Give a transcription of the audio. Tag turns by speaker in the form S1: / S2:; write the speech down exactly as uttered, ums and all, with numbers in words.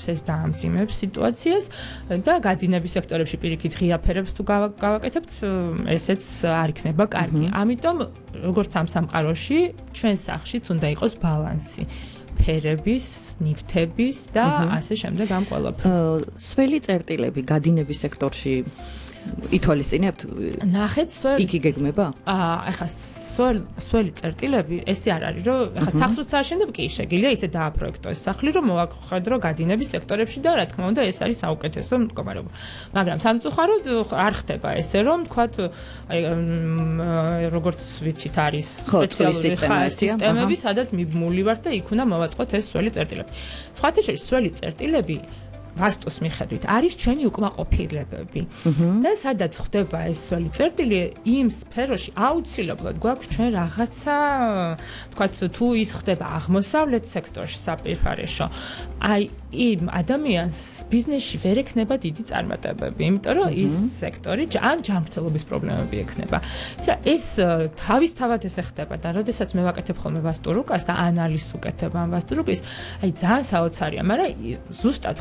S1: ეს დაამძიმებს სიტუაციას და გადინების სექტორებში პირიქით ღია ფერებს თუ გავაკეთებთ, ესეც არ იქნება კარგი. ამიტომ როგორც ამ სამყაროში, ჩვენ სახლშიც უნდა იყოს ბალანსი. ფერების, ნივთების და ასე შემდეგ ამ ყველაფერს.
S2: სველი წერტილები გადინების სექტორში ითვალისწინებთ?
S1: ნახეთ,
S2: იქ იგეგმება?
S1: აა, ეხლა სველი წერტილები, ესე არ არის, რომ ეხლა სახლს არ შენდებ, კი, შეგიძლია ისე დააპროექტო ეს სახლი, რომ მოვახედრო გადინების სექტორებში და რა თქმა უნდა, ეს არის საუკეთესო მდგომარეობა. მაგრამ სამწუხაროდ არ ხდება ესე, რომ თქვათ, აი როგორც ვიცით, არის სპეციალური სისტემები, სადაც მიბმული ვართ და იქ უნდა მოვაწყოთ ეს სველი წერტილები. სხვათა შორის სველი წერტილები ვასტუს მიხედვით არის ჩვენი უკმაყოფილებები. და სადაც ხდება ეს სველი წერტილი, იმ სფეროში აუცილებლად გვაქვს ჩვენ რაღაცა, თქვათ, თუ ის ხდება აღმოსავლეთ სექტორში საპირფარეშო, აი იმ ადამიანს ბიზნესში ვერ ექნება დიდი წარმატებები, იმიტომ რომ ის სექტორი ან ჯანმრთელობის პრობლემები ექნება. ცა ეს თავისთავად ესე ხდება და როდესაც მე ვაკეთებ ხოლმე ვასტურუკას და ანალიზს უკეთებ ამ ვასტურუკის, აი ძალიან საოცარია, მაგრამ ზუსტად